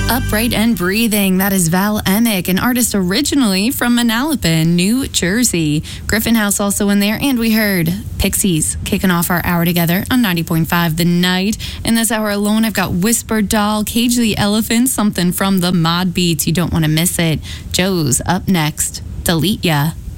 Upright and Breathing. That is Val Emick, an artist originally from Manalapan, New Jersey. Griffin House also in there. And we heard Pixies kicking off our hour together on 90.5 The Night. In this hour alone, I've got Whisper Doll, Cage the Elephant, something from the Mod Beats. You don't want to miss it. Joe's up next. Delete Ya.